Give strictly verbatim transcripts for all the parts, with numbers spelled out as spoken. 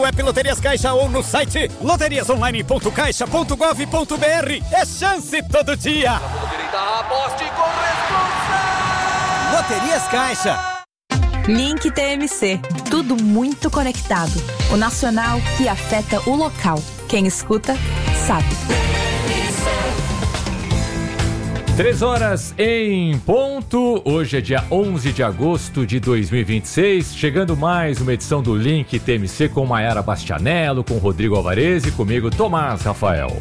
App Loterias Caixa ou no site loterias online ponto caixa ponto gov ponto br. É chance todo dia. Aposte com responsa. Loterias Caixa. Link T M C. Tudo muito conectado. O nacional que afeta o local. Quem escuta, sabe. Três horas em ponto. Hoje é dia onze de agosto de dois mil e vinte e seis. Chegando mais uma edição do Link T M C com Maiara Bastianello, com Rodrigo Alvarez e comigo Tomás Rafael.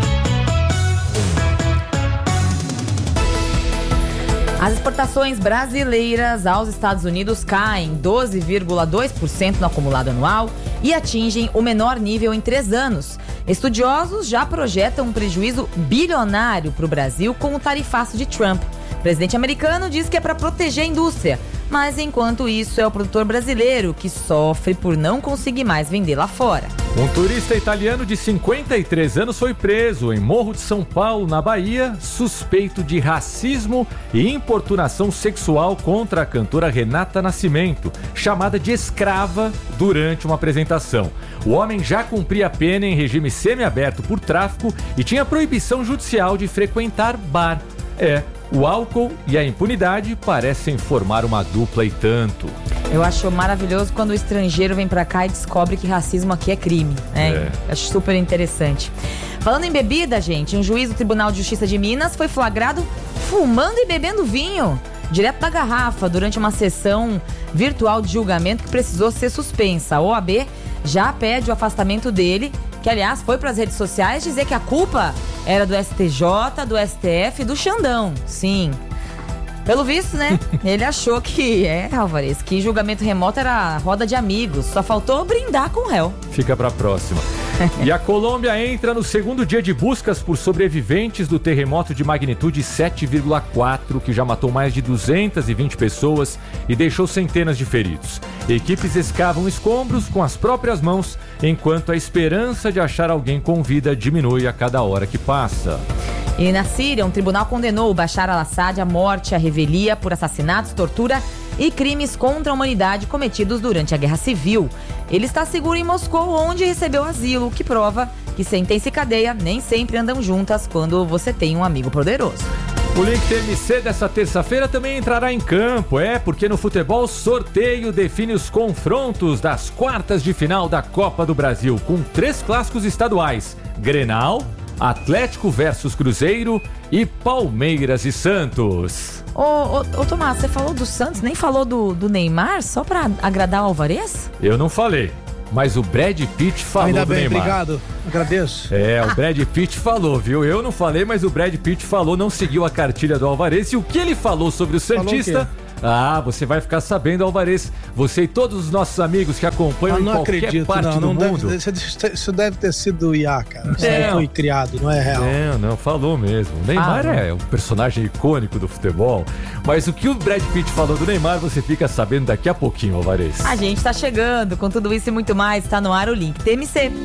As exportações brasileiras aos Estados Unidos caem doze vírgula dois por cento no acumulado anual e atingem o menor nível em três anos. Estudiosos já projetam um prejuízo bilionário para o Brasil com o tarifaço de Trump. O presidente americano diz que é para proteger a indústria, mas enquanto isso é o produtor brasileiro que sofre por não conseguir mais vender lá fora. Um turista italiano de cinquenta e três anos foi preso em Morro de São Paulo, na Bahia, suspeito de racismo e importunação sexual contra a cantora Renata Nascimento, chamada de escrava durante uma apresentação. O homem já cumpria a pena em regime semiaberto por tráfico e tinha proibição judicial de frequentar bar. É, o álcool e a impunidade parecem formar uma dupla e tanto. Eu acho maravilhoso quando o estrangeiro vem pra cá e descobre que racismo aqui é crime, né? É. Acho super interessante. Falando em bebida, gente, um juiz do Tribunal de Justiça de Minas foi flagrado fumando e bebendo vinho direto da garrafa durante uma sessão virtual de julgamento que precisou ser suspensa. A O A B já pede o afastamento dele, que aliás foi para as redes sociais dizer que a culpa era do S T J, do S T F e do Xandão. Sim. Pelo visto, né? Ele achou que, é, Alvarez, que julgamento remoto era roda de amigos. Só faltou brindar com o réu. Fica pra próxima. E a Colômbia entra no segundo dia de buscas por sobreviventes do terremoto de magnitude sete vírgula quatro, que já matou mais de duzentas e vinte pessoas e deixou centenas de feridos. Equipes escavam escombros com as próprias mãos, enquanto a esperança de achar alguém com vida diminui a cada hora que passa. E na Síria, um tribunal condenou o Bashar al-Assad à morte e à revelia por assassinatos, tortura e crimes contra a humanidade cometidos durante a Guerra Civil. Ele está seguro em Moscou, onde recebeu asilo, o que prova que sentença e cadeia nem sempre andam juntas quando você tem um amigo poderoso. O Link T M C dessa terça-feira também entrará em campo, é, porque no futebol sorteio define os confrontos das quartas de final da Copa do Brasil, com três clássicos estaduais: Grenal, Atlético versus Cruzeiro e Palmeiras e Santos. Ô, ô, ô Tomás, você falou do Santos, nem falou do, do Neymar, só pra agradar o Alvarez? Eu não falei, mas o Brad Pitt falou. Ainda do bem, Neymar. Obrigado, agradeço. É, o Brad Pitt falou, viu? Eu não falei, mas o Brad Pitt falou, não seguiu a cartilha do Alvarez. E o que ele falou sobre o Santista... Ah, você vai ficar sabendo, Alvarez. Você e todos os nossos amigos que acompanham em qualquer acredito, parte não, do não mundo. Deve, isso deve ter sido do I A, cara. Isso É. não foi criado, não é real. Não, não, falou mesmo. O Neymar Ah, é um personagem icônico do futebol. Mas o que o Brad Pitt falou do Neymar, você fica sabendo daqui a pouquinho, Alvarez. A gente tá chegando com tudo isso e muito mais. Tá no ar o Link T M C.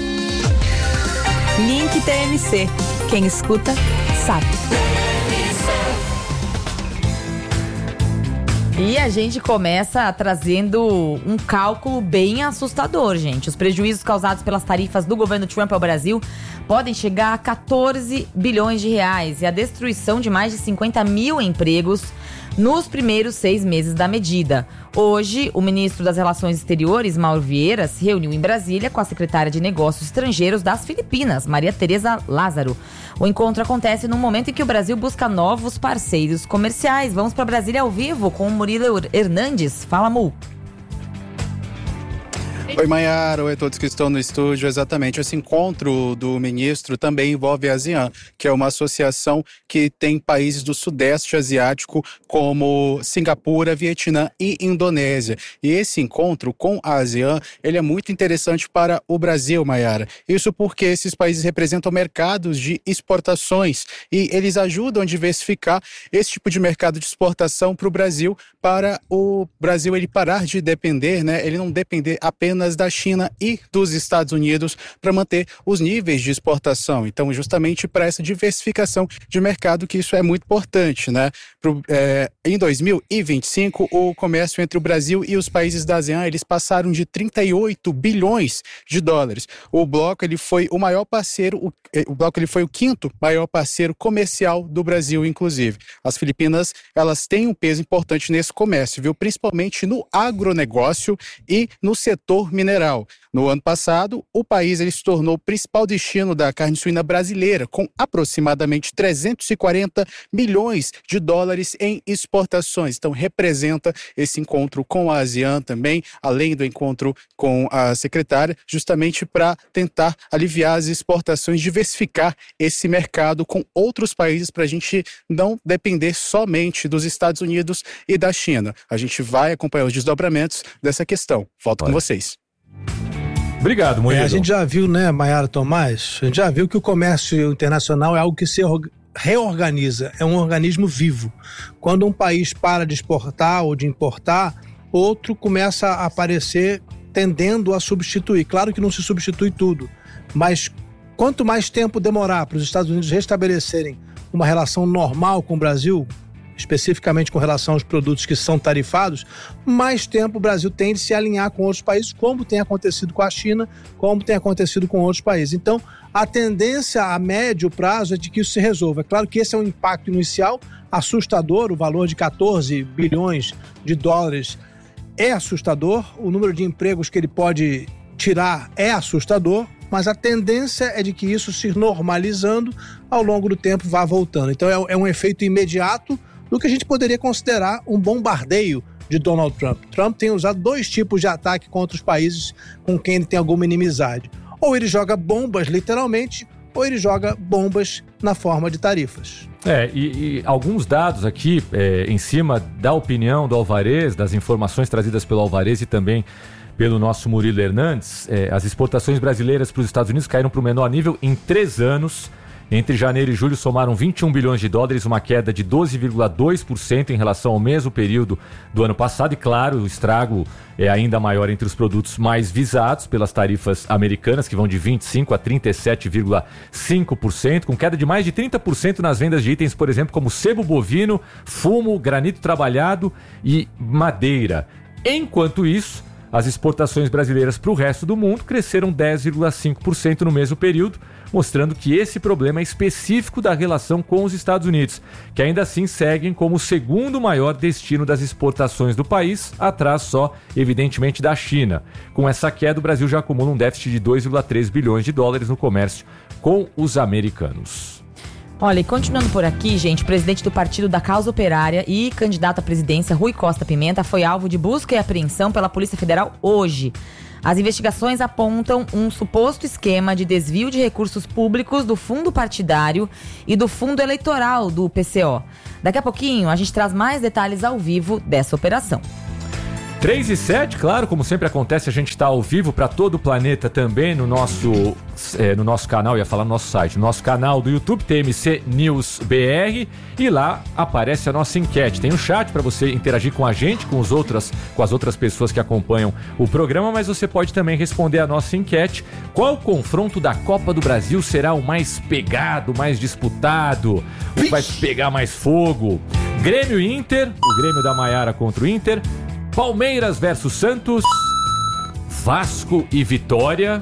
Link T M C. Quem escuta, sabe. E a gente começa trazendo um cálculo bem assustador, gente. Os prejuízos causados pelas tarifas do governo Trump ao Brasil podem chegar a catorze bilhões de reais e a destruição de mais de cinquenta mil empregos nos primeiros seis meses da medida. Hoje, o ministro das Relações Exteriores, Mauro Vieira, se reuniu em Brasília com a secretária de Negócios Estrangeiros das Filipinas, Maria Tereza Lázaro. O encontro acontece num momento em que o Brasil busca novos parceiros comerciais. Vamos para Brasília ao vivo com o Murilo Hernandes. Fala, Mu. Oi, Maiara, oi a todos que estão no estúdio. Exatamente, esse encontro do ministro também envolve a ASEAN, que é uma associação que tem países do Sudeste Asiático como Singapura, Vietnã e Indonésia. E esse encontro com a ASEAN, ele é muito interessante para o Brasil, Maiara. Isso porque esses países representam mercados de exportações e eles ajudam a diversificar esse tipo de mercado de exportação para o Brasil, para o Brasil ele parar de depender, né? Ele não depender apenas Filipinas, da China e dos Estados Unidos para manter os níveis de exportação. Então, justamente para essa diversificação de mercado, que isso é muito importante, né? Pro, é, em dois mil e vinte e cinco, o comércio entre o Brasil e os países da ASEAN, eles passaram de trinta e oito bilhões de dólares. O bloco, ele foi o maior parceiro, o, o bloco ele foi o quinto maior parceiro comercial do Brasil, inclusive. As Filipinas, elas têm um peso importante nesse comércio, viu? Principalmente no agronegócio e no setor mineral. No ano passado, o país ele se tornou o principal destino da carne suína brasileira, com aproximadamente trezentos e quarenta milhões de dólares em exportações. Então, representa esse encontro com a ASEAN também, além do encontro com a secretária, justamente para tentar aliviar as exportações, diversificar esse mercado com outros países, para a gente não depender somente dos Estados Unidos e da China. A gente vai acompanhar os desdobramentos dessa questão. Volto Olha. com vocês. Obrigado, Murilo. É, a gente já viu, né, Maiara Tomás, a gente já viu que o comércio internacional é algo que se reorganiza, é um organismo vivo. Quando um país para de exportar ou de importar, outro começa a aparecer tendendo a substituir. Claro que não se substitui tudo, mas quanto mais tempo demorar para os Estados Unidos restabelecerem uma relação normal com o Brasil, especificamente com relação aos produtos que são tarifados, mais tempo o Brasil tem de se alinhar com outros países, como tem acontecido com a China, como tem acontecido com outros países. Então, a tendência a médio prazo é de que isso se resolva. É claro que esse é um impacto inicial assustador, o valor de catorze bilhões de dólares é assustador, o número de empregos que ele pode tirar é assustador, mas a tendência é de que isso se normalizando ao longo do tempo vá voltando. Então é, é um efeito imediato do que a gente poderia considerar um bombardeio de Donald Trump. Trump tem usado dois tipos de ataque contra os países com quem ele tem alguma inimizade. Ou ele joga bombas, literalmente, ou ele joga bombas na forma de tarifas. É, e, e alguns dados aqui, é, em cima da opinião do Alvarez, das informações trazidas pelo Alvarez e também pelo nosso Murilo Hernandes, é, as exportações brasileiras para os Estados Unidos caíram para o menor nível em três anos. Entre janeiro e julho somaram vinte e um bilhões de dólares, uma queda de doze vírgula dois por cento em relação ao mesmo período do ano passado. E claro, o estrago é ainda maior entre os produtos mais visados pelas tarifas americanas, que vão de vinte e cinco por cento a trinta e sete vírgula cinco por cento, com queda de mais de trinta por cento nas vendas de itens, por exemplo, como sebo bovino, fumo, granito trabalhado e madeira. Enquanto isso, as exportações brasileiras para o resto do mundo cresceram dez vírgula cinco por cento no mesmo período, mostrando que esse problema é específico da relação com os Estados Unidos, que ainda assim seguem como o segundo maior destino das exportações do país, atrás só, evidentemente, da China. Com essa queda, o Brasil já acumula um déficit de dois vírgula três bilhões de dólares no comércio com os americanos. Olha, e continuando por aqui, gente, o presidente do Partido da Causa Operária e candidato à presidência, Rui Costa Pimenta, foi alvo de busca e apreensão pela Polícia Federal hoje. As investigações apontam um suposto esquema de desvio de recursos públicos do fundo partidário e do fundo eleitoral do P C O. Daqui a pouquinho, a gente traz mais detalhes ao vivo dessa operação. três e sete, claro, como sempre acontece, a gente está ao vivo para todo o planeta também no nosso, é, no nosso canal, ia falar no nosso site, no nosso canal do YouTube, T M C News B R, e lá aparece a nossa enquete. Tem um chat para você interagir com a gente, com, os outras, com as outras pessoas que acompanham o programa, mas você pode também responder a nossa enquete. Qual confronto da Copa do Brasil será o mais pegado, mais disputado? O que vai pegar mais fogo? Grêmio e Inter, o Grêmio da Maiara contra o Inter, Palmeiras versus Santos, Vasco e Vitória,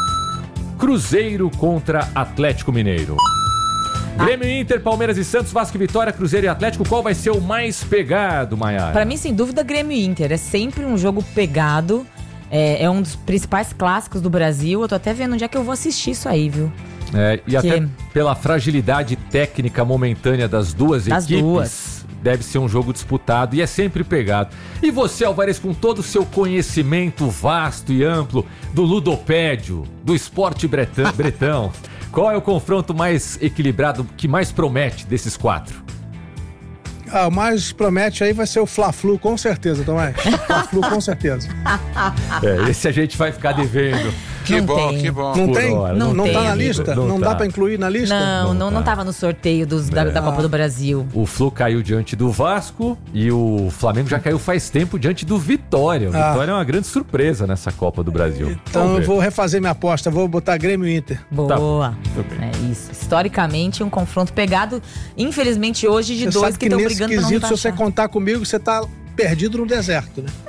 Cruzeiro contra Atlético Mineiro. Ah. Grêmio, Inter, Palmeiras e Santos, Vasco e Vitória, Cruzeiro e Atlético, qual vai ser o mais pegado, Maiara? Para mim, sem dúvida, Grêmio e Inter. É sempre um jogo pegado, é, é um dos principais clássicos do Brasil. Eu tô até vendo onde é que eu vou assistir isso aí, viu? É, e que... até pela fragilidade técnica momentânea das duas das equipes... Duas. Deve ser um jogo disputado e é sempre pegado. E você, Alvarez, com todo o seu conhecimento vasto e amplo do ludopédio, do esporte bretão, bretão, qual é o confronto mais equilibrado, que mais promete desses quatro? Ah, o mais promete aí vai ser o Fla-Flu, com certeza, Tomás. Fla-Flu, com certeza. É, esse a gente vai ficar devendo. Que não bom, tem. que bom. Não Por tem? hora, não não não tá tem, na amigo. lista? Não Não, tá. dá pra incluir na lista? Não, não, não tá. tava no sorteio dos, da, da Copa do Brasil. O Flu caiu diante do Vasco e o Flamengo já caiu faz tempo diante do Vitória. O Ah. Vitória é uma grande surpresa nessa Copa do Brasil. Então Vamos eu ver. vou refazer minha aposta, vou botar Grêmio e Inter. Boa. Muito bem. É isso. Historicamente, um confronto pegado, infelizmente, hoje, de Você dois sabe que que estão nesse brigando pra não quesito, se você rebaixar. contar comigo, você tá perdido no deserto, né?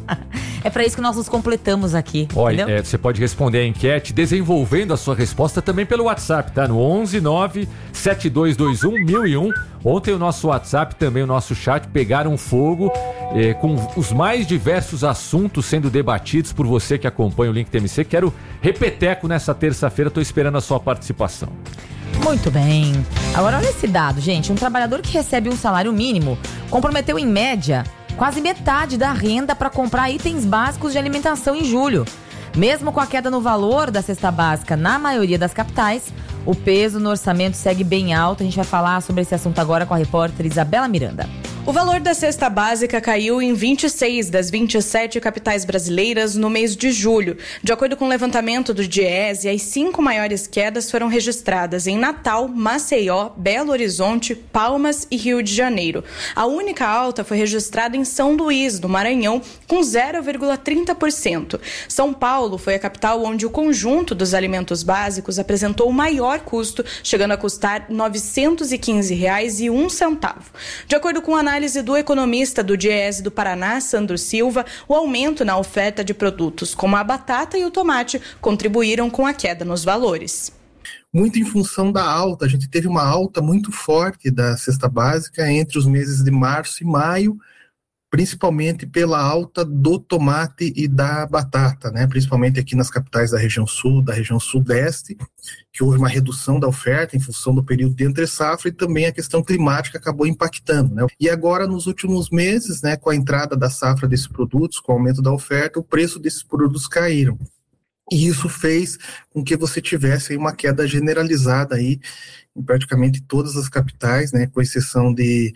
É pra isso que nós nos completamos aqui, Olha, entendeu? é, você pode responder a enquete desenvolvendo a sua resposta também pelo WhatsApp, tá? No onze nove sete dois dois um mil e um. Ontem o nosso WhatsApp, também o nosso chat, pegaram fogo é, com os mais diversos assuntos sendo debatidos por você que acompanha o Link T M C. Quero repeteco nessa terça-feira, tô esperando a sua participação. Muito bem. Agora olha esse dado, gente. Um trabalhador que recebe um salário mínimo comprometeu em média quase metade da renda para comprar itens básicos de alimentação em julho. Mesmo com a queda no valor da cesta básica na maioria das capitais, o peso no orçamento segue bem alto. A gente vai falar sobre esse assunto agora com a repórter Isabela Miranda. O valor da cesta básica caiu em vinte e seis das vinte e sete capitais brasileiras no mês de julho. De acordo com o levantamento do Diese, as cinco maiores quedas foram registradas em Natal, Maceió, Belo Horizonte, Palmas e Rio de Janeiro. A única alta foi registrada em São Luís, no Maranhão, com zero vírgula trinta por cento. São Paulo foi a capital onde o conjunto dos alimentos básicos apresentou o maior custo, chegando a custar novecentos e quinze reais e um centavo. De acordo com a análise do economista do Diese do Paraná, Sandro Silva, o aumento na oferta de produtos como a batata e o tomate contribuíram com a queda nos valores. Muito em função da alta, a gente teve uma alta muito forte da cesta básica entre os meses de março e maio, principalmente pela alta do tomate e da batata, né? Principalmente aqui nas capitais da região sul, da região sudeste, que houve uma redução da oferta em função do período de entre-safra e também a questão climática acabou impactando, né? E agora, nos últimos meses, né, com a entrada da safra desses produtos, com o aumento da oferta, o preço desses produtos caíram. E isso fez com que você tivesse aí uma queda generalizada aí em praticamente todas as capitais, né, com exceção de,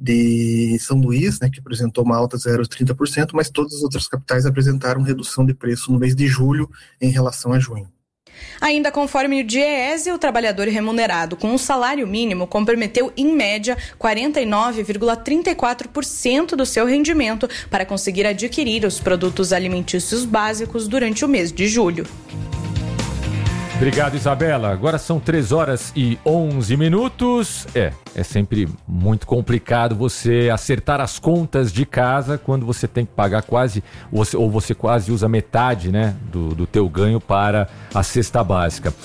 de São Luís, né, que apresentou uma alta de zero vírgula trinta por cento, mas todas as outras capitais apresentaram redução de preço no mês de julho em relação a junho. Ainda conforme o Diese, o trabalhador remunerado com um salário mínimo comprometeu, em média, quarenta e nove vírgula trinta e quatro por cento do seu rendimento para conseguir adquirir os produtos alimentícios básicos durante o mês de julho. Obrigado, Isabela. Agora são três horas e onze minutos. É, é sempre muito complicado você acertar as contas de casa quando você tem que pagar quase, ou você, ou você quase usa metade, né, do, do teu ganho para a cesta básica.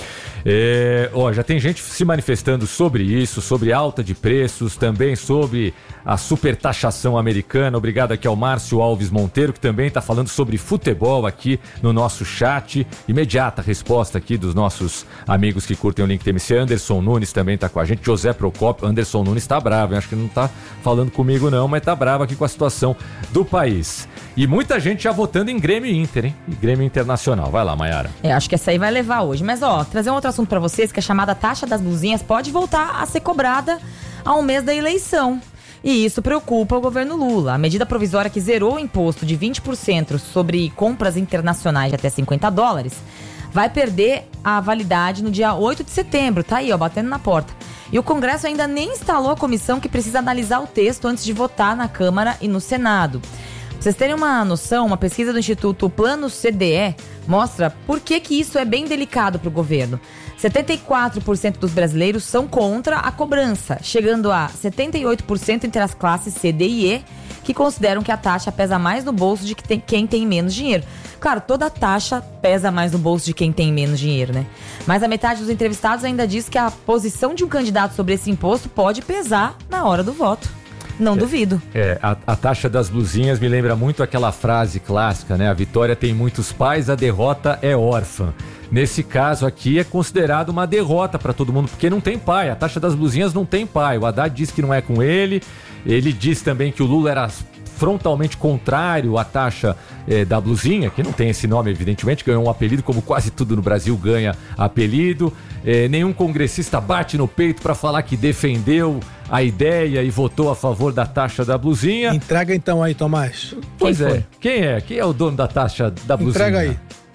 É, ó, já tem gente se manifestando sobre isso, sobre alta de preços, também sobre a supertaxação americana. Obrigado aqui ao Márcio Alves Monteiro, que também está falando sobre futebol aqui no nosso chat. Imediata resposta aqui dos nossos amigos que curtem o Link T M C. Anderson Nunes também está com a gente. José Procópio. Anderson Nunes está bravo, hein? Acho que não está falando comigo não, mas está bravo aqui com a situação do país. E muita gente já votando em Grêmio e Inter, hein? E Grêmio Internacional. Vai lá, Mayara. É, acho que essa aí vai levar hoje. Mas, ó, trazer um outro assunto pra vocês, que a chamada taxa das blusinhas pode voltar a ser cobrada a um mês da eleição. E isso preocupa o governo Lula. A medida provisória que zerou o imposto de vinte por cento sobre compras internacionais de até cinquenta dólares vai perder a validade no dia oito de setembro. Tá aí, ó, batendo na porta. E o Congresso ainda nem instalou a comissão que precisa analisar o texto antes de votar na Câmara e no Senado. Pra vocês terem uma noção, uma pesquisa do Instituto Plano C D E mostra por que que isso é bem delicado para o governo. setenta e quatro por cento dos brasileiros são contra a cobrança, chegando a setenta e oito por cento entre as classes C, D e E, que consideram que a taxa pesa mais no bolso de quem tem menos dinheiro. Claro, toda taxa pesa mais no bolso de quem tem menos dinheiro, né? Mas a metade dos entrevistados ainda diz que a posição de um candidato sobre esse imposto pode pesar na hora do voto. Não duvido. É, a, a taxa das blusinhas me lembra muito aquela frase clássica, né? A vitória tem muitos pais, a derrota é órfã. Nesse caso aqui é considerado uma derrota para todo mundo, porque não tem pai. A taxa das blusinhas não tem pai. O Haddad diz que não é com ele. Ele diz também que o Lula era frontalmente contrário à taxa eh, da blusinha, que não tem esse nome, evidentemente, ganhou um apelido, como quase tudo no Brasil ganha apelido. Eh, nenhum congressista bate no peito para falar que defendeu a ideia e votou a favor da taxa da blusinha. Entrega então aí, Tomás. Pois é. Quem é? Quem é o dono da taxa da blusinha? Entrega aí.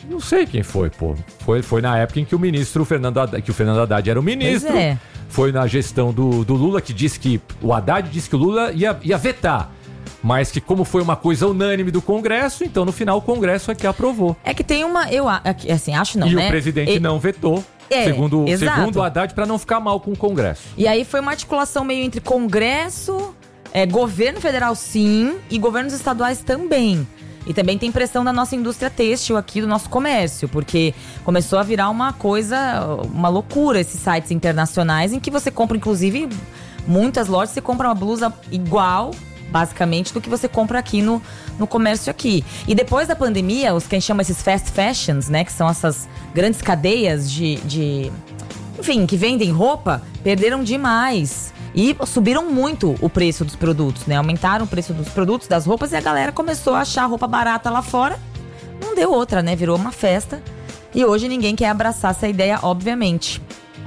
Não sei quem foi, pô. Foi, foi na época em que o ministro Fernando Haddad, que o Fernando Haddad era o ministro. Pois é. Foi na gestão do, do Lula, que disse que o Haddad disse que o Lula ia, ia vetar. Mas que como foi uma coisa unânime do Congresso, então no final o Congresso é que aprovou. É que tem uma, eu assim, acho não, e né? E o presidente e... não vetou, é, segundo, segundo o Haddad, para não ficar mal com o Congresso. E aí foi uma articulação meio entre Congresso, é, governo federal sim, e governos estaduais também. E também tem pressão da nossa indústria têxtil aqui, do nosso comércio, porque começou a virar uma coisa, uma loucura esses sites internacionais em que você compra, inclusive, muitas lojas, você compra uma blusa igual, basicamente, do que você compra aqui no, no comércio aqui. E depois da pandemia, os que a gente chama esses fast fashions, né, que são essas grandes cadeias de, de enfim, que vendem roupa, perderam demais. E subiram muito o preço dos produtos, né? Aumentaram o preço dos produtos, das roupas, e a galera começou a achar roupa barata lá fora. Não deu outra, né? Virou uma festa. E hoje ninguém quer abraçar essa ideia, obviamente.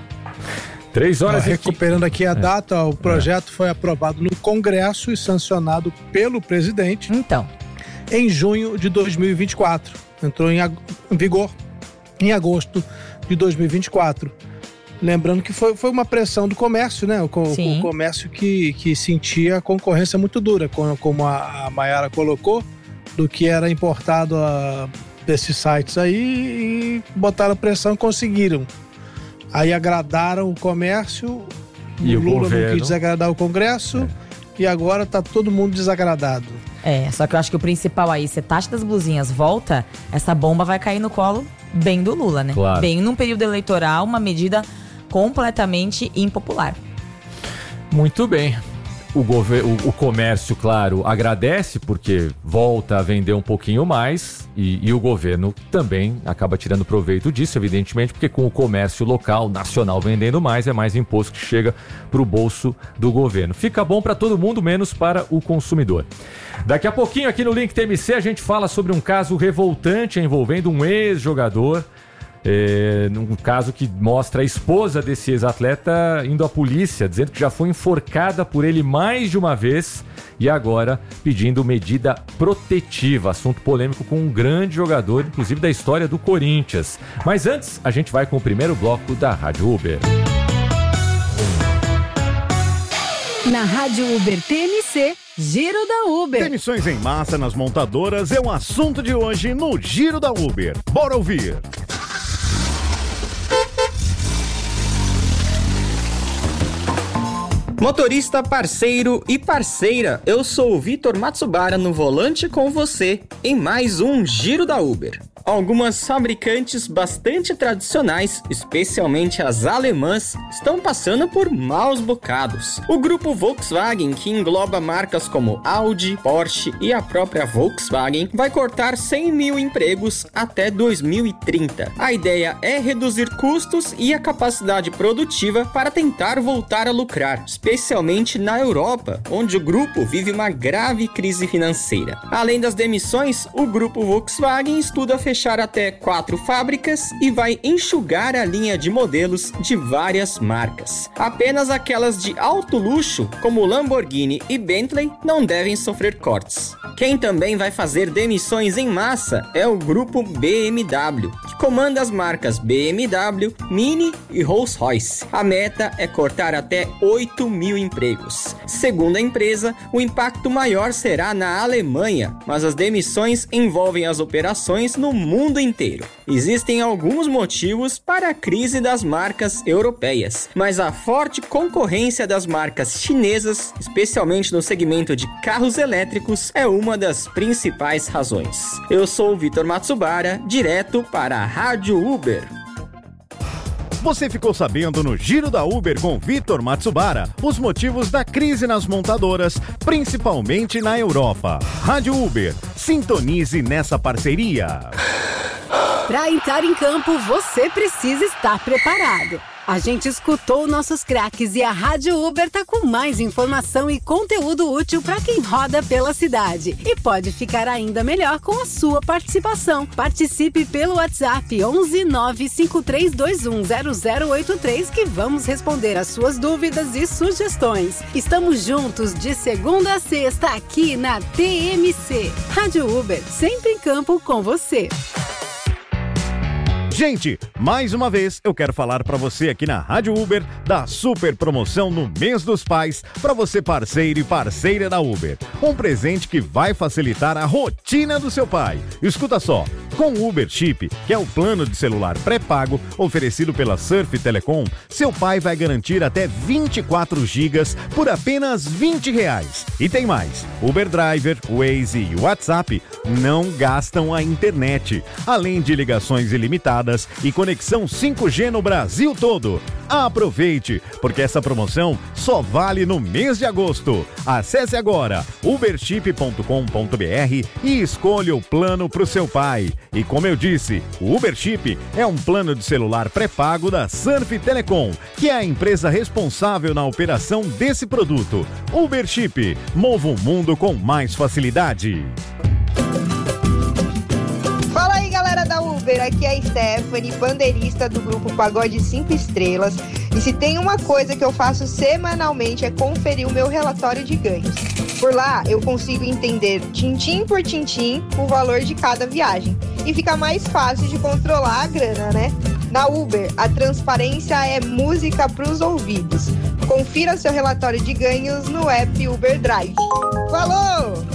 Três horas ah, Recuperando aqui a é. data, o projeto é. foi aprovado no Congresso e sancionado pelo presidente. Então. Em junho de dois mil e vinte e quatro. Entrou em, ag- em vigor em agosto de dois mil e vinte e quatro. Lembrando que foi, foi uma pressão do comércio, né? O, o comércio que, que sentia a concorrência muito dura, como a, a Mayara colocou, do que era importado a, desses sites aí, e botaram pressão e conseguiram. Aí agradaram o comércio, e o Lula o governo não quis desagradar o Congresso, é. e agora tá todo mundo desagradado. É, só que eu acho que o principal aí, se a taxa das blusinhas volta, essa bomba vai cair no colo bem do Lula, né? Claro. Bem num período eleitoral, uma medida completamente impopular. Muito bem. O, gover- o, o comércio, claro, agradece porque volta a vender um pouquinho mais e, e o governo também acaba tirando proveito disso, evidentemente, porque com o comércio local, nacional, vendendo mais, é mais imposto que chega para o bolso do governo. Fica bom para todo mundo, menos para o consumidor. Daqui a pouquinho aqui no Link T M C a gente fala sobre um caso revoltante envolvendo um ex-jogador. É, num caso que mostra a esposa desse ex-atleta indo à polícia, dizendo que já foi enforcada por ele mais de uma vez e agora pedindo medida protetiva. Assunto polêmico com um grande jogador, inclusive da história do Corinthians. Mas antes, a gente vai com o primeiro bloco da Rádio Uber. Na Rádio Uber T M C, Giro da Uber. Demissões em massa nas montadoras é um assunto de hoje no Giro da Uber. Bora ouvir! Motorista, parceiro e parceira, eu sou o Vitor Matsubara no volante com você em mais um Giro da Uber. Algumas fabricantes bastante tradicionais, especialmente as alemãs, estão passando por maus bocados. O grupo Volkswagen, que engloba marcas como Audi, Porsche e a própria Volkswagen, vai cortar cem mil empregos até dois mil e trinta. A ideia é reduzir custos e a capacidade produtiva para tentar voltar a lucrar, especialmente na Europa, onde o grupo vive uma grave crise financeira. Além das demissões, o grupo Volkswagen estuda fechar fechar até quatro fábricas e vai enxugar a linha de modelos de várias marcas. Apenas aquelas de alto luxo, como Lamborghini e Bentley, não devem sofrer cortes. Quem também vai fazer demissões em massa é o grupo B M W, que comanda as marcas B M W, Mini e Rolls-Royce. A meta é cortar até oito mil empregos. Segundo a empresa, o impacto maior será na Alemanha, mas as demissões envolvem as operações no mundo inteiro. Existem alguns motivos para a crise das marcas europeias, mas a forte concorrência das marcas chinesas, especialmente no segmento de carros elétricos, é uma das principais razões. Eu sou o Vitor Matsubara, direto para a Rádio Uber. Você ficou sabendo no Giro da Uber com Vitor Matsubara os motivos da crise nas montadoras, principalmente na Europa. Rádio Uber, sintonize nessa parceria. Para entrar em campo, você precisa estar preparado. A gente escutou nossos craques e a Rádio Uber tá com mais informação e conteúdo útil para quem roda pela cidade. E pode ficar ainda melhor com a sua participação. Participe pelo WhatsApp onze nove cinco três dois um zero zero oito três que vamos responder as suas dúvidas e sugestões. Estamos juntos de segunda a sexta aqui na T M C. Rádio Uber, sempre em campo com você. Gente, mais uma vez eu quero falar para você aqui na Rádio Uber da super promoção no mês dos pais para você parceiro e parceira da Uber. Um presente que vai facilitar a rotina do seu pai. Escuta só, com o Uber Chip, que é o plano de celular pré-pago oferecido pela Surf Telecom, seu pai vai garantir até vinte e quatro gigas por apenas vinte reais. E tem mais, Uber Driver, Waze e WhatsApp não gastam a internet, além de ligações ilimitadas e conexão cinco G no Brasil todo. Aproveite, porque essa promoção só vale no mês de agosto. Acesse agora uberchip ponto com ponto br e escolha o plano para o seu pai. E como eu disse, o Uber Chip é um plano de celular pré-pago da Surf Telecom, que é a empresa responsável na operação desse produto. Uber Chip, mova o mundo com mais facilidade. Fala aí, galera da Uber, aqui é a Stephanie, bandeirista do grupo Pagode cinco Estrelas. E se tem uma coisa que eu faço semanalmente é conferir o meu relatório de ganhos. Por lá, eu consigo entender tintim por tintim o valor de cada viagem. E fica mais fácil de controlar a grana, né? Na Uber, a transparência é música para os ouvidos. Confira seu relatório de ganhos no app Uber Drive. Falou!